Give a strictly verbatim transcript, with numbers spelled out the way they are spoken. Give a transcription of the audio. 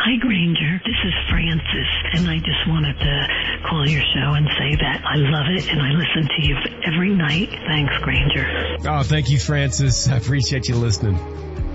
Hi, Granger. This is Francis, and I just wanted to call your show and say that I love it, and I listen to you every night. Thanks, Granger. Oh, thank you, Francis. I appreciate you listening.